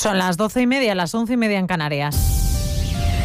Son las 12:30, las 11:30 en Canarias.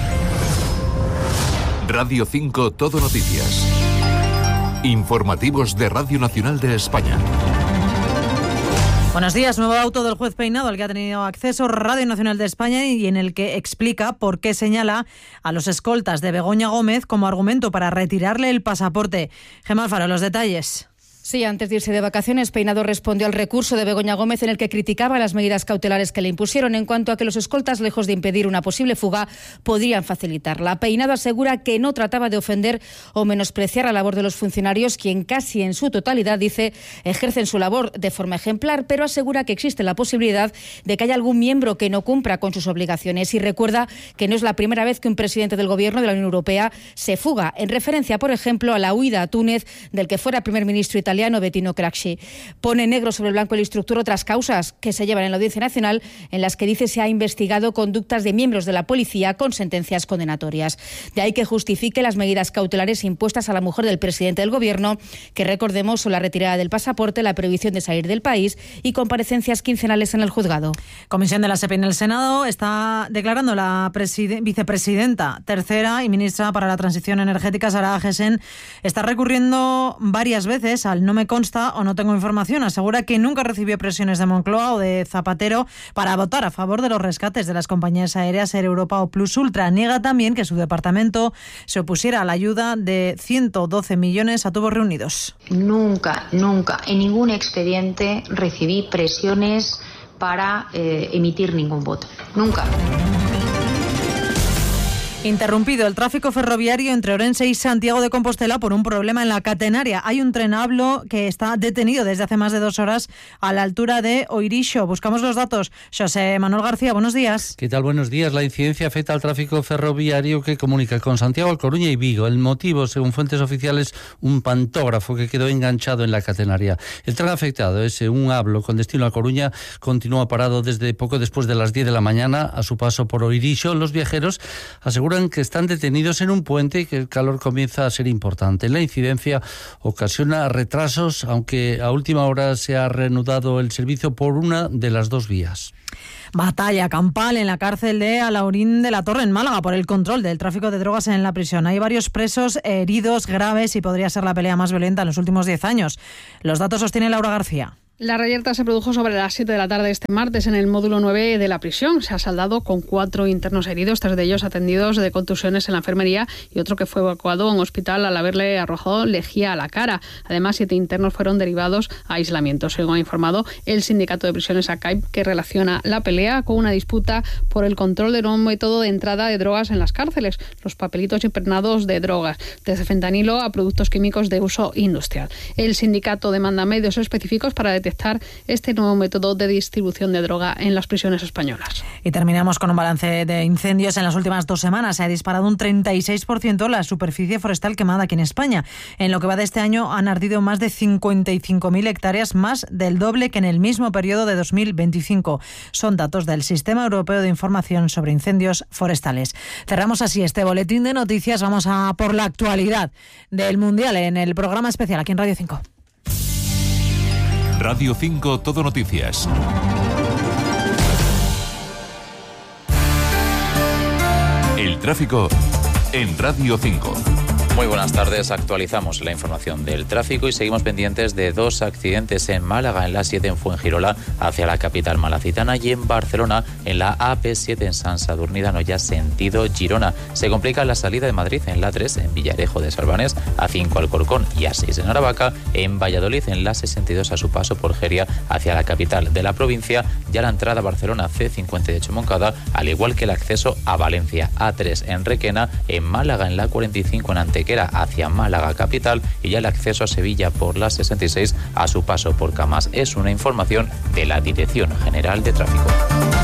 Radio 5 Todo Noticias. Informativos de Radio Nacional de España. Buenos días. Nuevo auto del juez Peinado al que ha tenido acceso Radio Nacional de España y en el que explica por qué señala a los escoltas de Begoña Gómez como argumento para retirarle el pasaporte. Gemma Alfaro, los detalles. Sí, antes de irse de vacaciones, Peinado respondió al recurso de Begoña Gómez en el que criticaba las medidas cautelares que le impusieron en cuanto a que los escoltas, lejos de impedir una posible fuga, podrían facilitarla. Peinado asegura que no trataba de ofender o menospreciar la labor de los funcionarios, quien casi en su totalidad, dice, ejercen su labor de forma ejemplar, pero asegura que existe la posibilidad de que haya algún miembro que no cumpla con sus obligaciones y recuerda que no es la primera vez que un presidente del Gobierno de la Unión Europea se fuga, en referencia, por ejemplo, a la huida a Túnez del que fuera primer ministro italiano Bettino Craxi. Pone negro sobre blanco el instructor otras causas que se llevan en la Audiencia Nacional en las que dice se ha investigado conductas de miembros de la policía con sentencias condenatorias. De ahí que justifique las medidas cautelares impuestas a la mujer del presidente del Gobierno, que recordemos son la retirada del pasaporte, la prohibición de salir del país y comparecencias quincenales en el juzgado. Comisión de la SEPI en el Senado está declarando la vicepresidenta tercera y ministra para la Transición Energética, Sara Agesen, está recurriendo varias veces al no me consta o no tengo información. Asegura que nunca recibió presiones de Moncloa o de Zapatero para votar a favor de los rescates de las compañías aéreas Air Europa o Plus Ultra. Niega también que su departamento se opusiera a la ayuda de 112 millones a tubos reunidos. Nunca, en ningún expediente recibí presiones para emitir ningún voto. Nunca. Interrumpido el tráfico ferroviario entre Orense y Santiago de Compostela por un problema en la catenaria. Hay un tren Ablo que está detenido desde hace más de 2 horas a la altura de Oirixo. Buscamos los datos. José Manuel García, buenos días. ¿Qué tal? Buenos días. La incidencia afecta al tráfico ferroviario que comunica con Santiago, A Coruña y Vigo. El motivo, según fuentes oficiales, un pantógrafo que quedó enganchado en la catenaria. El tren afectado, un Ablo con destino a Coruña, continúa parado desde poco después de las 10 de la mañana a su paso por Oirixo. Los viajeros aseguran que están detenidos en un puente y que el calor comienza a ser importante. La incidencia ocasiona retrasos, aunque a última hora se ha reanudado el servicio por una de las 2 vías. Batalla campal en la cárcel de Alaurín de la Torre, en Málaga, por el control del tráfico de drogas en la prisión. Hay varios presos heridos graves y podría ser la pelea más violenta en los últimos 10 años. Los datos los tiene Laura García. La reyerta se produjo sobre las 7 de la tarde este martes en el módulo 9 de la prisión. Se ha saldado con 4 internos heridos, 3 de ellos atendidos de contusiones en la enfermería y otro que fue evacuado a un hospital al haberle arrojado lejía a la cara. Además, 7 internos fueron derivados a aislamiento, según ha informado el sindicato de prisiones ACAIP, que relaciona la pelea con una disputa por el control de un método de entrada de drogas en las cárceles, los papelitos impregnados de drogas, desde fentanilo a productos químicos de uso industrial. El sindicato demanda medios específicos para detectar este nuevo método de distribución de droga en las prisiones españolas. Y terminamos con un balance de incendios. En las últimas 2 semanas se ha disparado un 36% la superficie forestal quemada aquí en España. En lo que va de este año han ardido más de 55.000 hectáreas, más del doble que en el mismo periodo de 2025. Son datos del Sistema Europeo de Información sobre Incendios Forestales. Cerramos así este boletín de noticias. Vamos a por la actualidad del Mundial en el programa especial aquí en Radio 5. Radio 5 Todo Noticias. El tráfico en Radio 5. Muy buenas tardes, actualizamos la información del tráfico y seguimos pendientes de 2 accidentes en Málaga, en la 7 en Fuengirola hacia la capital malacitana y en Barcelona en la AP7 en Sant Sadurní d'Anoia sentido Girona. Se complica la salida de Madrid en la 3 en Villarejo de Salvanés, A5 Alcorcón y A6 en Aravaca, en Valladolid en la 62 a su paso por Geria hacia la capital de la provincia, ya la entrada a Barcelona C58 Moncada, al igual que el acceso a Valencia, A3 en Requena, en Málaga en la 45 en Antequera hacia Málaga capital y ya el acceso a Sevilla por la 66 a su paso por Camas. Es una información de la Dirección General de Tráfico.